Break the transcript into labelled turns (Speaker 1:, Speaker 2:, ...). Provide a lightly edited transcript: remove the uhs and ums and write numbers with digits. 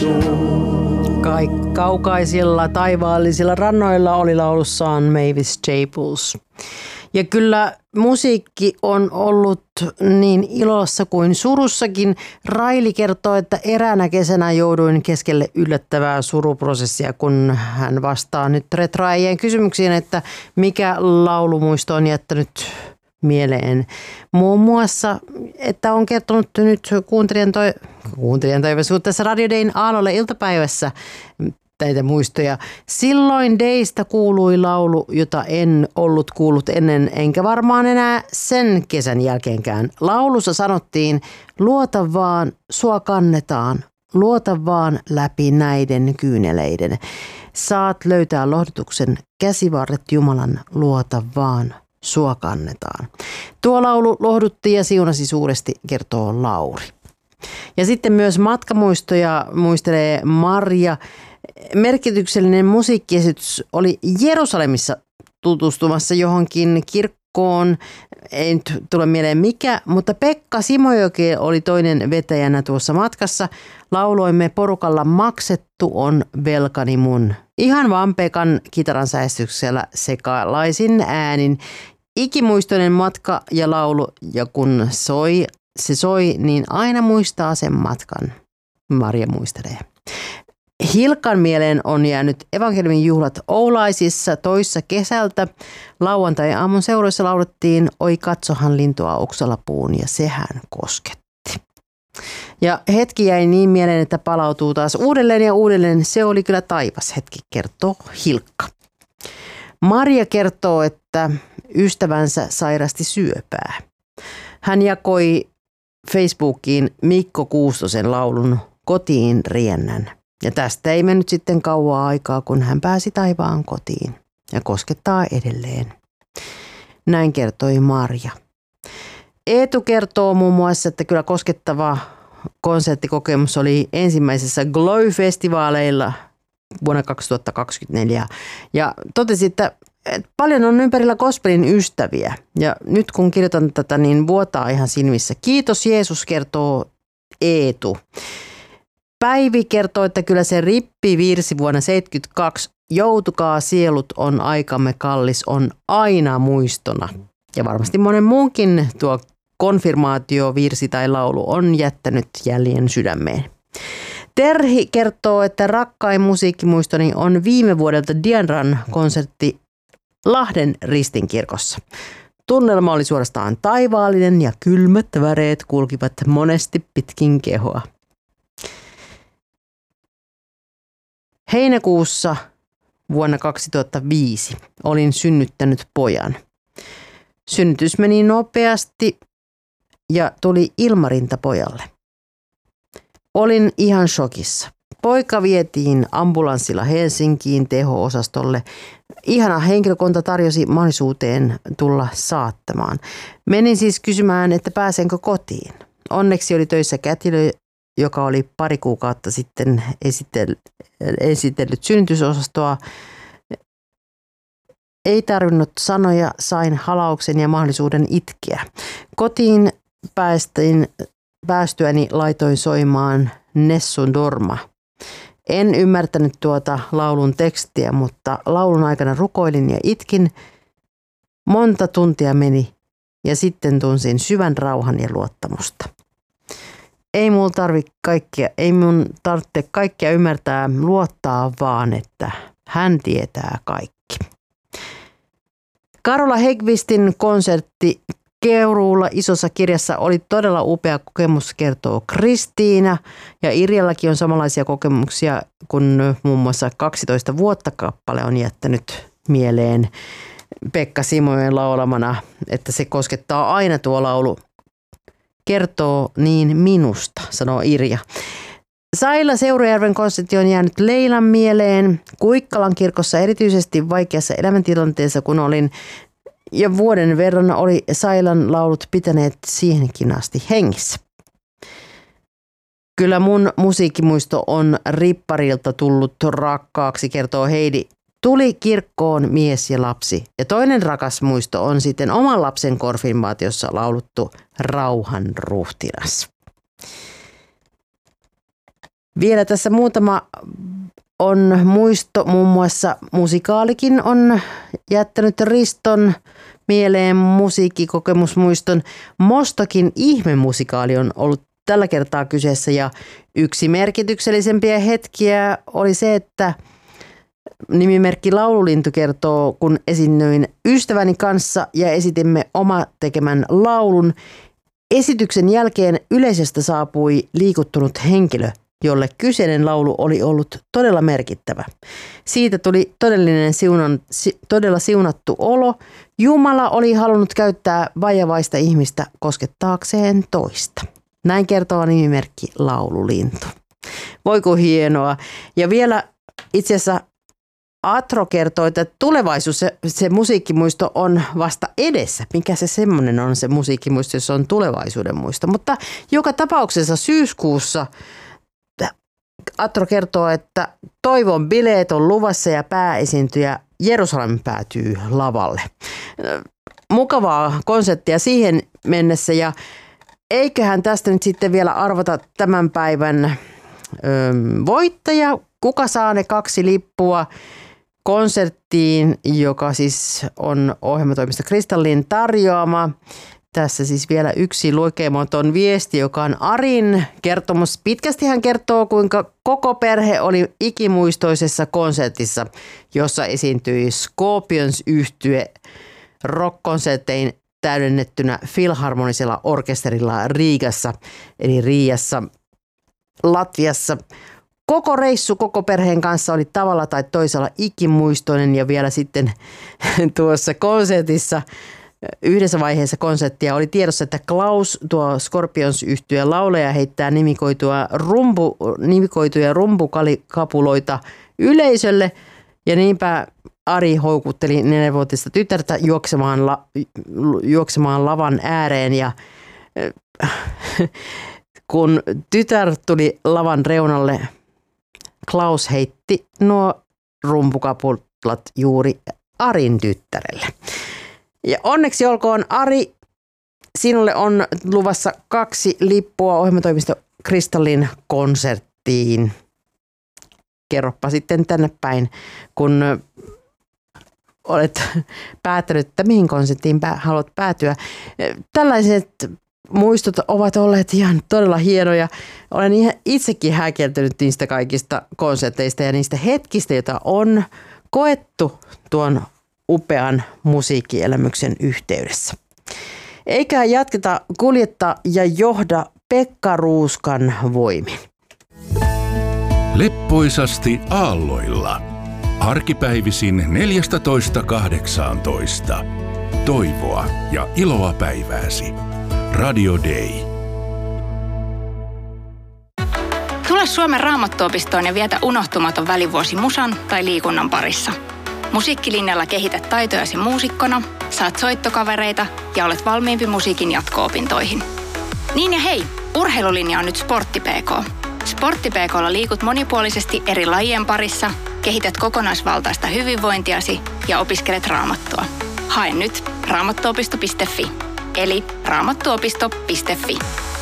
Speaker 1: Kaukaisilla taivaallisilla rannoilla oli laulussaan Mavis Staples. Ja kyllä musiikki on ollut niin ilossa kuin surussakin. Raili kertoo, että eräänä kesänä jouduin keskelle yllättävää suruprosessia, kun hän vastaa nyt retroäijien kysymyksiin, että mikä laulumuisto on jättänyt mieleen. Muun muassa, että on kertonut nyt kuuntelijan toiveisuudessa Radio Dayn Aallolle iltapäivässä näitä muistoja. Silloin Daystä kuului laulu, jota en ollut kuullut ennen, enkä varmaan enää sen kesän jälkeenkään. Laulussa sanottiin, luota vaan, sua kannetaan, luota vaan läpi näiden kyyneleiden. Saat löytää lohdutuksen, käsivarret Jumalan, luota vaan, sua kannetaan. Tuo laulu lohdutti ja siunasi suuresti, kertoo Lauri. Ja sitten myös matkamuistoja muistelee Marja. Merkityksellinen musiikkiesitys oli Jerusalemissa tutustumassa johonkin kirkkoon. Ei nyt tule mieleen mikä, mutta Pekka Simojoki oli toinen vetäjänä tuossa matkassa. Lauloimme porukalla Maksettu on velkani mun. Ihan vaan Pekan kitaran säestyksellä sekalaisin äänin. Ikimuistoinen matka ja laulu, ja kun se soi, niin aina muistaa sen matkan. Marja muistelee. Hilkan mieleen on jäänyt evankeliumin juhlat Oulaisissa toissa kesältä. Lauantai-aamun seuroissa laulettiin Oi katsohan lintua oksalapuun ja sehän kosketti. Ja hetki jäi niin mieleen, että palautuu taas uudelleen ja uudelleen. Se oli kyllä taivas hetki, kertoo Hilkka. Marja kertoo, että ystävänsä sairasti syöpää. Hän jakoi Facebookiin Mikko Kuustosen laulun Kotiin riennän. Ja tästä ei mennyt sitten kauaa aikaa, kun hän pääsi taivaan kotiin ja koskettaa edelleen. Näin kertoi Marja. Eetu kertoo muun muassa, että kyllä koskettava konserttikokemus oli ensimmäisessä Glow-festivaaleilla vuonna 2024. Ja totesi, että paljon on ympärillä gospelin ystäviä. Ja nyt kun kirjoitan tätä, niin vuotaa ihan silmissä. Kiitos Jeesus, kertoo Eetu. Päivi kertoo, että kyllä se rippivirsi vuonna 1972, joutukaa sielut on aikamme kallis, on aina muistona. Ja varmasti monen muunkin tuo konfirmaatiovirsi tai laulu on jättänyt jäljen sydämeen. Terhi kertoo, että rakkain musiikkimuistoni on viime vuodelta Dianran konsertti Lahden Ristinkirkossa. Tunnelma oli suorastaan taivaallinen ja kylmät väreet kulkivat monesti pitkin kehoa. Heinäkuussa vuonna 2005 olin synnyttänyt pojan. Synnytys meni nopeasti ja tuli ilmarinta pojalle. Olin ihan shokissa. Poika vietiin ambulanssilla Helsinkiin teho-osastolle. Ihana henkilökunta tarjosi mahdollisuuteen tulla saattamaan. Menin siis kysymään, että pääsenkö kotiin. Onneksi oli töissä kätilö, joka oli pari kuukautta sitten esitellyt synnytysosastoa. Ei tarvinnut sanoja, sain halauksen ja mahdollisuuden itkeä. Kotiin päästyäni laitoin soimaan Nessun Dorma. En ymmärtänyt tuota laulun tekstiä, mutta laulun aikana rukoilin ja itkin. Monta tuntia meni ja sitten tunsin syvän rauhan ja luottamusta. Ei mun tarvitse kaikkea ymmärtää, luottaa vaan, että hän tietää kaikki. Karola Häggkvistin konsertti Keuruulla isossa kirjassa oli todella upea kokemus, kertoo Kristiina. Ja Irjallakin on samanlaisia kokemuksia, kun muun muassa 12 vuotta kappale on jättänyt mieleen Pekka Simojen laulamana, että se koskettaa aina tuo laulu. Kertoo niin minusta, sanoo Irja. Saila Seurujärven konsertti on jäänyt Leilan mieleen. Kuikkalan kirkossa erityisesti vaikeassa elämäntilanteessa, kun olin ja vuoden verran oli Sailan laulut pitäneet siihenkin asti hengissä. Kyllä mun musiikkimuisto on ripparilta tullut rakkaaksi, kertoo Heidi. Tuli kirkkoon mies ja lapsi. Ja toinen rakas muisto on sitten oman lapsen konfirmaatiossa lauluttu Rauhan ruhtinas. Vielä tässä muutama on muisto, muun muassa musikaalikin on jättänyt Riston mieleen musiikkikokemusmuiston. Mostokin ihmemusikaali on ollut tällä kertaa kyseessä ja yksi merkityksellisempiä hetkiä oli se, että nimimerkki Laululintu kertoo, kun esiinnyin ystäväni kanssa ja esitimme oma tekemän laulun. Esityksen jälkeen yleisöstä saapui liikuttunut henkilö, jolle kyseinen laulu oli ollut todella merkittävä. Siitä tuli todella siunattu olo. Jumala oli halunnut käyttää vajavaista ihmistä koskettaakseen toista. Näin kertoo nimimerkki Laululintu. Voiko hienoa. Ja vielä itse asiassa Atro kertoo, että tulevaisuus, se musiikkimuisto on vasta edessä. Mikä se semmoinen on se musiikkimuisto, jos on tulevaisuuden muisto. Mutta joka tapauksessa syyskuussa Atro kertoo, että toivon bileet on luvassa ja pääesiintyjä Jerusalem päätyy lavalle. Mukavaa konserttia siihen mennessä ja eiköhän tästä nyt sitten vielä arvata tämän päivän voittaja. Kuka saa ne 2 lippua konserttiin, joka siis on ohjelmatoimisto Kristallin tarjoama. Tässä siis vielä yksi lukematon viesti, joka on Arin kertomus. Pitkästi hän kertoo, kuinka koko perhe oli ikimuistoisessa konsertissa, jossa esiintyi Scorpions-yhtye rock-konsertein täydennettynä filharmonisella orkesterilla Riigassa, eli Riiassa, Latviassa. Koko reissu koko perheen kanssa oli tavalla tai toisella ikimuistoinen ja vielä sitten tuossa konsertissa yhdessä vaiheessa konserttia oli tiedossa, että Klaus, tuo Scorpions-yhtyeen laulaja, heittää nimikoituja rumpukapaloita yleisölle ja niinpä Ari houkutteli 4-vuotista tytärtä juoksemaan lavan ääreen ja kun tytär tuli lavan reunalle, Klaus heitti nuo rumpukapulat juuri Arin tyttärelle. Ja onneksi olkoon Ari, sinulle on luvassa 2 lippua ohjelmatoimisto Kristallin konserttiin. Kerropa sitten tänne päin, kun olet päättänyt, että mihin konserttiin haluat päätyä. Tällaiset muistot ovat olleet ihan todella hienoja. Olen ihan itsekin häkeltynyt niistä kaikista konserteista ja niistä hetkistä, joita on koettu tuon upean musiikkielämyksen yhteydessä. Eikä jatketa kuljetta ja johda Pekka Ruuskan voimin.
Speaker 2: Leppoisasti aalloilla. Arkipäivisin 14.18. Toivoa ja iloa päivääsi. Radio Day.
Speaker 3: Tule Suomen Raamattuopistoon ja vietä unohtumaton välivuosi musan tai liikunnan parissa. Musiikkilinjalla kehität taitojasi muusikkona, saat soittokavereita ja olet valmiimpi musiikin jatko-opintoihin. Niin ja hei, urheilulinja on nyt Sportti PK. Sportti PK:lla liikut monipuolisesti eri lajien parissa, kehität kokonaisvaltaista hyvinvointiasi ja opiskelet raamattua. Hae nyt raamattuopisto.fi eli raamattuopisto.fi.